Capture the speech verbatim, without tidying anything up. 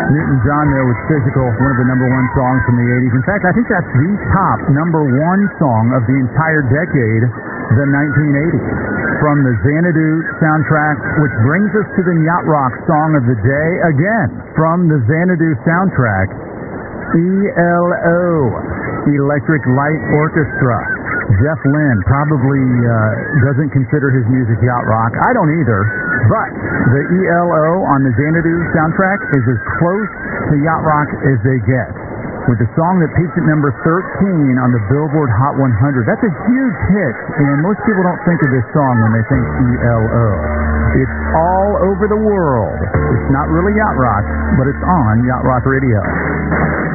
Newton John there with Physical, one of the number one songs from the eighties. In fact, I think that's the top number one song of the entire decade, the nineteen eighties. From the Xanadu soundtrack, which brings us to the Yacht Rock song of the day. Again, from the Xanadu soundtrack, E L O, Electric Light Orchestra. Jeff Lynne probably uh, doesn't consider his music yacht rock. I don't either. But the E L O on the Xanadu soundtrack is as close to yacht rock as they get, with the song that peaked at number thirteen on the Billboard Hot one hundred. That's a huge hit, and most people don't think of this song when they think E L O. It's all over the world. It's not really yacht rock, but it's on Yacht Rock Radio.